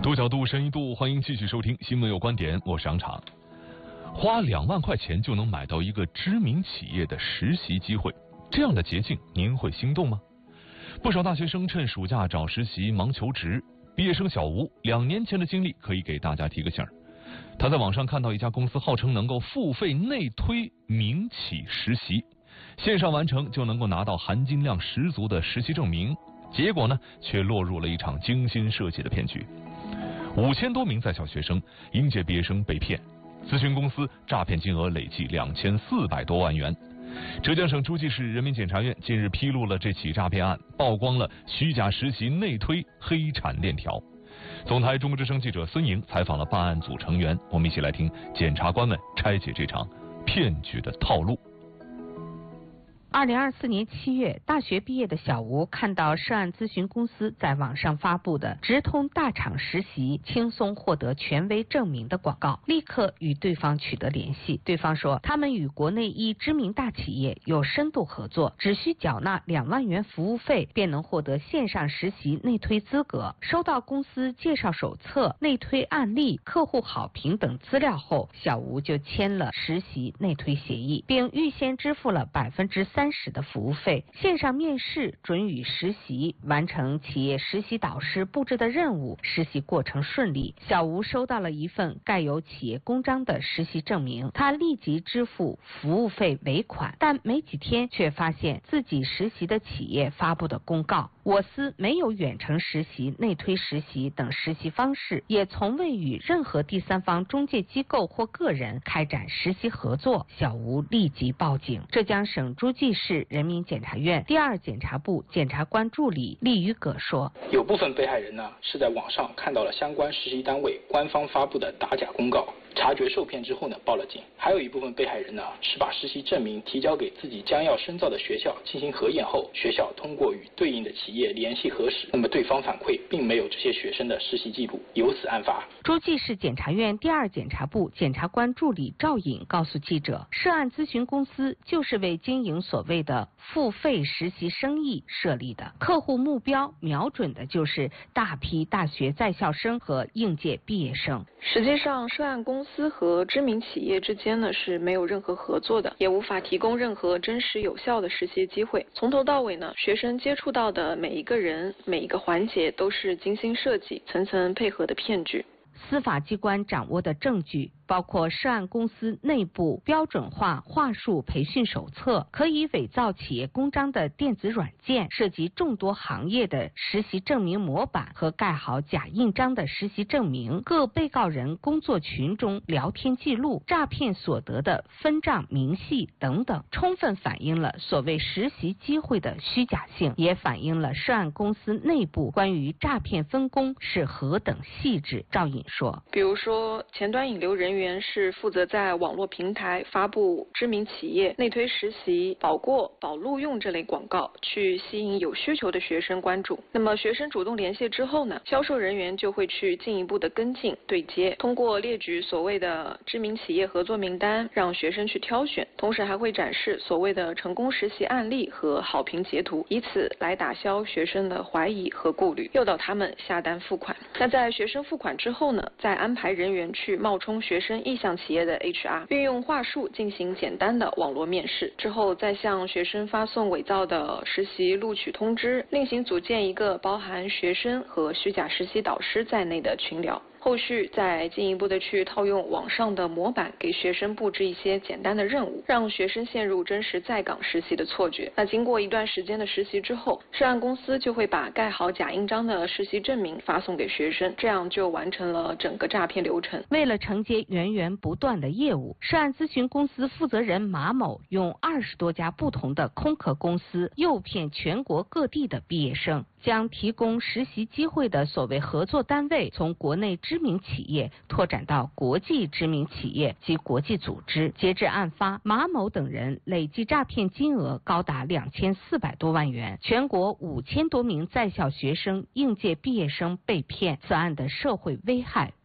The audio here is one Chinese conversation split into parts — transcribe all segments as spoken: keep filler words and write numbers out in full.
多角度、深一度，欢迎继续收听《新闻有观点》，我是杨常。花两万块钱就能买到一个知名企业的实习机会，这样的捷径您会心动吗？不少大学生趁暑假找实习忙求职，毕业生小吴两年前的经历可以给大家提个醒儿。他在网上看到一家公司号称能够付费内推民企实习，线上完成就能够拿到含金量十足的实习证明，结果呢却落入了一场精心设计的骗局。五千多名在校学生、应届毕业生被骗，咨询公司诈骗金额累计两千四百多万元。浙江省诸暨市人民检察院近日披露了这起诈骗案，曝光了虚假实习内推黑产链条。总台中国之声记者孙莹采访了办案组成员，我们一起来听检察官们拆解这场骗局的套路。 二零二四年七月，大学毕业的小吴看到涉案咨询公司在网上发布的直通大厂实习、轻松获得权威证明的广告，立刻与对方取得联系。对方说，他们与国内一知名大企业有深度合作，只需缴纳两万元服务费，便能获得线上实习内推资格。收到公司介绍手册、内推案例、客户好评等资料后，小吴就签了实习内推协议，并预先支付了百分之三。三十的服务费，线上面试准予实习，完成企业实习导师布置的任务，实习过程顺利。小吴收到了一份盖有企业公章的实习证明，他立即支付服务费尾款，但没几天却发现自己实习的企业发布的公告，我司没有远程实习、内推实习等实习方式，也从未与任何第三方中介机构或个人开展实习合作。小吴立即报警。浙江省诸暨市人民检察院第二检察部检察官助理厉于葛说， 有部分被害人呢是在网上看到了相关实习单位官方发布的打假公告，察觉受骗之后呢报了警。还有一部分被害人呢是把实习证明提交给自己将要深造的学校进行核验后，学校通过与对应的企业联系核实，那么对方反馈并没有这些学生的实习记录，由此案发。 诸暨市检察院第二检察部检察官助理赵颖告诉记者，涉案咨询公司就是为经营所谓的付费实习生意设立的，客户目标瞄准的就是大批大学在校生和应届毕业生。 实际上，涉案公司和知名企业之间呢是没有任何合作的，也无法提供任何真实有效的实习机会。从头到尾呢，学生接触到的每一个人、每一个环节都是精心设计、层层配合的骗局。 司法机关掌握的证据包括涉案公司内部标准化话术培训手册、可以伪造企业公章的电子软件、涉及众多行业的实习证明模板和盖好假印章的实习证明、各被告人工作群中聊天记录、诈骗所得的分账明细等等，充分反映了所谓实习机会的虚假性，也反映了涉案公司内部关于诈骗分工是何等细致。赵颖说， 比如说前端引流人员是负责在网络平台发布知名企业内推实习、保过、保录用这类广告，去吸引有需求的学生关注。那么学生主动联系之后呢，销售人员就会去进一步的跟进对接，通过列举所谓的知名企业合作名单，让学生去挑选，同时还会展示所谓的成功实习案例和好评截图，以此来打消学生的怀疑和顾虑，诱导他们下单付款。那在学生付款之后呢，再安排人员去冒充学生意向企业的 H R， 运用话术进行简单的网络面试，之后再向学生发送伪造的实习录取通知，另行组建一个包含学生和虚假实习导师在内的群聊。后续再进一步的去套用网上的模板，给学生布置一些简单的任务，让学生陷入真实在岗实习的错觉。那经过一段时间的实习之后，涉案公司就会把盖好假印章的实习证明发送给学生，这样就完成了整个诈骗流程。 为了承接源源不断的业务，涉案咨询公司负责人马某用二十多家不同的空壳公司诱骗全国各地的毕业生，将提供实习机会的所谓合作单位从国内知名企业拓展到国际知名企业及国际组织。截至案发，马某等人累计诈骗金额高达两千四百多万元，全国五千多名在校学生、应届毕业生被骗。此案的社会危害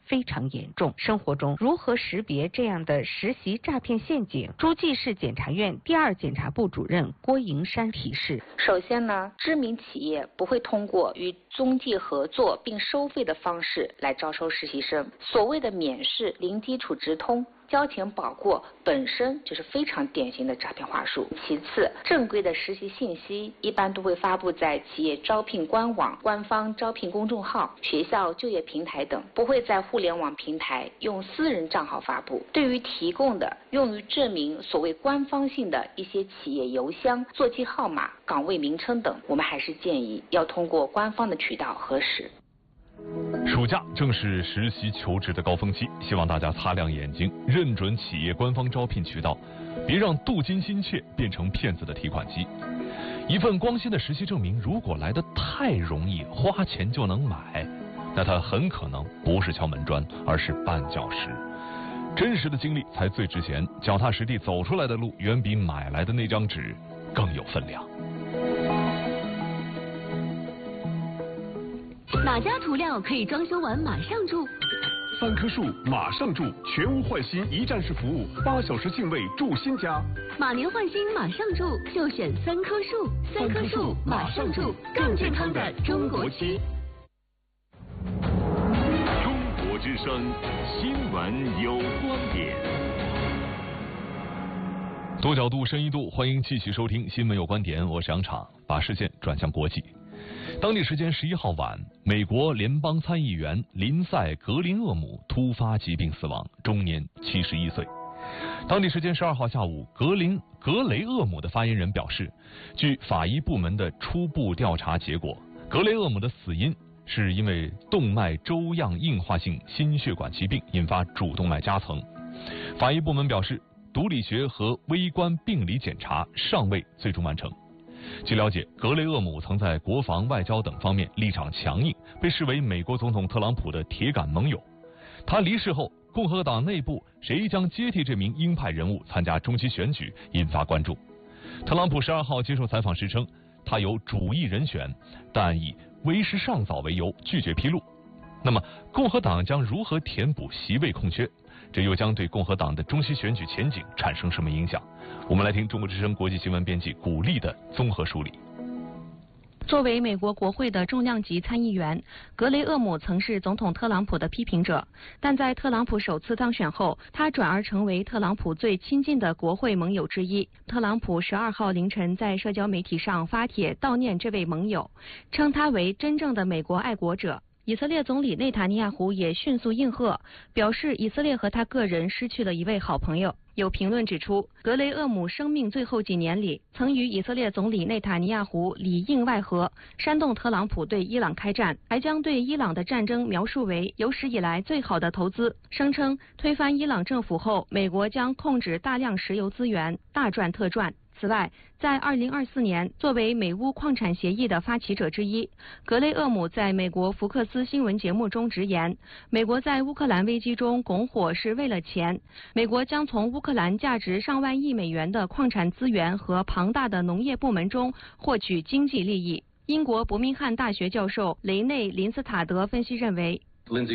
非常严重。生活中如何识别这样的实习诈骗陷阱？诸暨市检察院第二检察部主任郭营山提示： 首先呢，知名企业不会通过与中介合作并收费的方式来招收实习生。所谓的免试、零基础直通、交钱保过本身就是非常典型的诈骗话术。其次，正规的实习信息一般都会发布在企业招聘官网、官方招聘公众号、学校就业平台等，不会在互联网平台用私人账号发布。对于提供的用于证明所谓官方性的一些企业邮箱、座机号码、岗位名称等，我们还是建议要通过官方的渠道核实。 暑假正是实习求职的高峰期，希望大家擦亮眼睛，认准企业官方招聘渠道，别让镀金心切变成骗子的提款机。一份光鲜的实习证明如果来得太容易，花钱就能买，那它很可能不是敲门砖，而是绊脚石。真实的经历才最值钱，脚踏实地走出来的路远比买来的那张纸更有分量。 哪家涂料可以装修完马上住？ 三棵树马上住，全屋换新一站式服务，八小时净位住新家。 马年换新马上住，就选三棵树。三棵树马上住，更健康的中国漆。 中国之声，新闻有观点。 多角度、深一度，欢迎继续收听《新闻有观点》，我是杨昶，把视线转向国际。当地时间十一号晚，美国联邦参议员林赛·格林厄姆突发疾病死亡，终年七十一岁。当地时间十二号下午，格林格雷厄姆的发言人表示，据法医部门的初步调查结果，格雷厄姆的死因是因为动脉粥样硬化性心血管疾病引发主动脉夹层。法医部门表示，毒理学和微观病理检查尚未最终完成。据了解，格雷厄姆曾在国防、外交等方面立场强硬，被视为美国总统特朗普的铁杆盟友。他离世后，共和党内部谁将接替这名鹰派人物参加中期选举，引发关注。特朗普十二号接受采访时称，他有主意人选，但以为时尚早为由拒绝披露。那么，共和党将如何填补席位空缺？这又将对共和党的中期选举前景产生什么影响？我们来听中国之声国际新闻编辑古丽的综合梳理。 作为美国国会的重量级参议员，格雷厄姆曾是总统特朗普的批评者，但在特朗普首次当选后，他转而成为特朗普最亲近的国会盟友之一。特朗普十二号凌晨在社交媒体上发帖悼念这位盟友，称他为真正的美国爱国者。以色列总理内塔尼亚胡也迅速应和，表示以色列和他个人失去了一位好朋友。有评论指出，格雷厄姆生命最后几年里，曾与以色列总理内塔尼亚胡里应外合，煽动特朗普对伊朗开战，还将对伊朗的战争描述为有史以来最好的投资，声称推翻伊朗政府后，美国将控制大量石油资源，大赚特赚。此外，在二零二四年，作为美乌矿产协议的发起者之一，格雷厄姆在美国福克斯新闻节目中直言，美国在乌克兰危机中拱火是为了钱，美国将从乌克兰价值上万亿美元的矿产资源和庞大的农业部门中获取经济利益。英国伯明翰大学教授雷内·林斯塔德分析认为，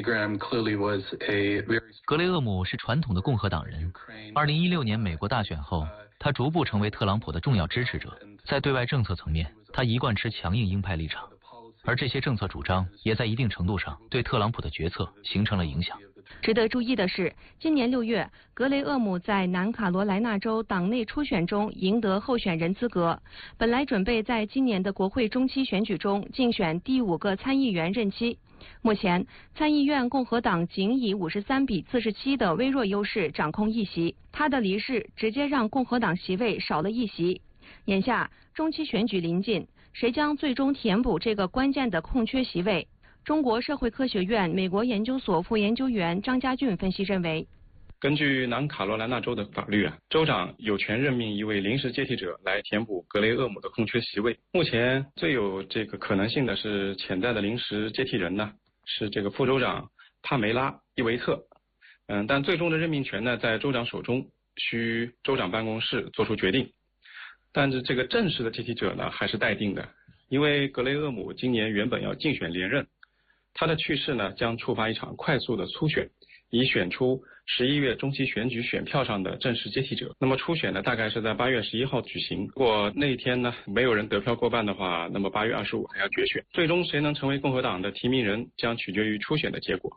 格雷厄姆是传统的共和党人。二零一六年美国大选后，他逐步成为特朗普的重要支持者。在对外政策层面，他一贯持强硬鹰派立场，而这些政策主张也在一定程度上对特朗普的决策形成了影响。 值得注意的是，今年六月，格雷厄姆在南卡罗来纳州党内初选中赢得候选人资格，本来准备在今年的国会中期选举中竞选第五个参议员任期。目前，参议院共和党仅以五十三比四十七的微弱优势掌控一席，他的离世直接让共和党席位少了一席。眼下，中期选举临近，谁将最终填补这个关键的空缺席位？中国社会科学院美国研究所副研究员张家俊分析认为， 根据南卡罗来纳州的法律啊，州长有权任命一位临时接替者来填补格雷厄姆的空缺席位。目前最有这个可能性的是潜在的临时接替人呢，是这个副州长帕梅拉·伊维特。嗯，但最终的任命权呢在州长手中，需州长办公室做出决定。但是这个正式的接替者呢还是待定的，因为格雷厄姆今年原本要竞选连任， 他的去世呢，将触发一场快速的初选，以选出十一月中期选举选票上的正式接替者。那么初选呢，大概是在八月十一号举行。如果那一天呢没有人得票过半的话，那么八月二十五还要决选。最终谁能成为共和党的提名人，将取决于初选的结果。